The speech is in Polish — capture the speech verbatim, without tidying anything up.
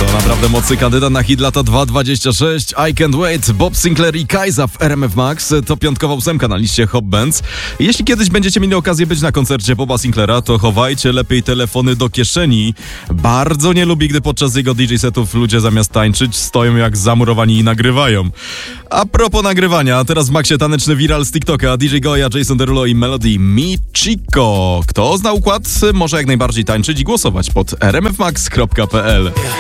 To naprawdę mocny kandydat na hit lata dwa tysiące dwudziesty szósty. I Can't Wait, Bob Sinclair i Kajza w R M F Max. To piątkowa ósemka na liście Hot Bands. Jeśli kiedyś będziecie mieli okazję być na koncercie Boba Sinclaira, to chowajcie lepiej telefony do kieszeni. Bardzo nie lubi, gdy podczas jego D J setów ludzie zamiast tańczyć stoją jak zamurowani i nagrywają. A propos nagrywania, teraz w Maxie taneczny viral z TikToka. D J Goya, Jason Derulo i Melody Michiko. Kto zna układ, może jak najbardziej tańczyć i głosować pod r m f max kropka p l.